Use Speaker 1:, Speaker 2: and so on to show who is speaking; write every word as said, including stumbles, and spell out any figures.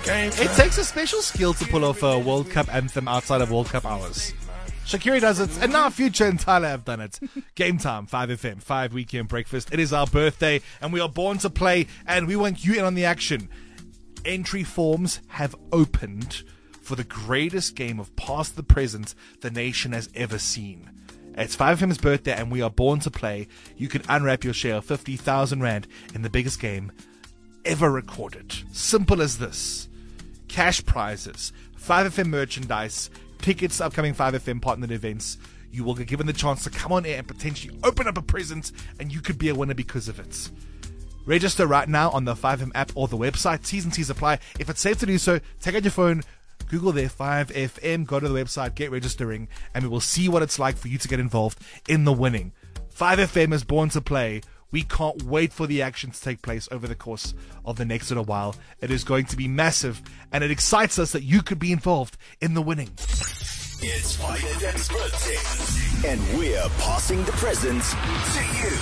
Speaker 1: game
Speaker 2: It takes a special skill to pull off a World Cup anthem outside of World Cup hours. Shaqiri does it, and now Future and Tyler have done it. Game time, five F M, five Weekend Breakfast. It is our birthday, and we are born to play, and we want you in on the action. Entry forms have opened for the greatest game of past the present the nation has ever seen. It's five F M's birthday, and we are born to play. You can unwrap your share of fifty thousand rand in the biggest game ever recorded. Simple as this. Cash prizes, five F M merchandise, tickets to upcoming five F M partnered events. You will get given the chance to come on air and potentially open up a present, and you could be a winner because of it. Register right now on the five F M app or the website. T's and C's apply. If it's safe to do so, take out your phone, Google their five F M, go to the website, get registering, and we will see what it's like for you to get involved in the winning. five F M is born to play. We can't wait for the action to take place over the course of the next little while. It is going to be massive, and it excites us that you could be involved in the winning.
Speaker 3: It's five F M's birthday, and we're passing the presents to you.